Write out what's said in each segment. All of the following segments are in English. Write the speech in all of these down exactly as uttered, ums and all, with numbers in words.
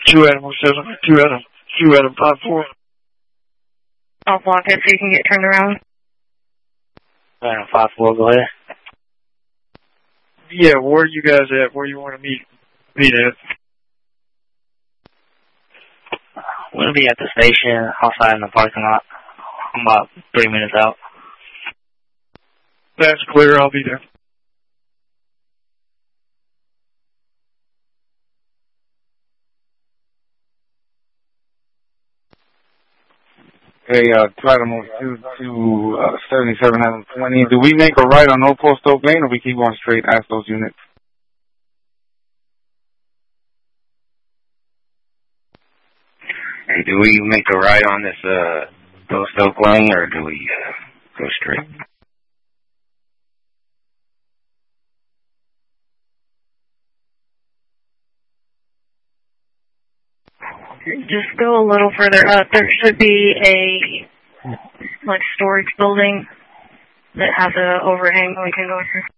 Two Adam oh seven, two Adam, two Adam five four. I'll block it so you can get turned around. Adam five four, go ahead. Yeah, where are you guys at? Where you want to meet? Meet at? We'll be at the station, outside in the parking lot. I'm about three minutes out. That's clear, I'll be there. Hey, uh, Pratamo two to uh, seventy-seven Adam twenty. Do we make a right on Old Post Oak Lane, or we keep going straight past those units? Hey, do we make a right on this uh, Post Oak Lane, or do we uh, go straight? Just go a little further up. There should be a, like, storage building that has a overhang we can go through.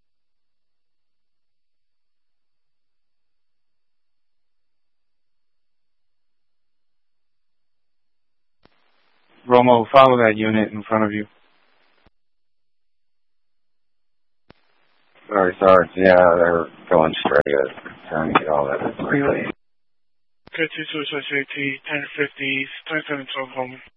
Romo, follow that unit in front of you. Sorry, sorry. Yeah, they're going straight. Uh, trying to get all that. Really? fifty-two, ten fifty, twenty-seven, twelve home.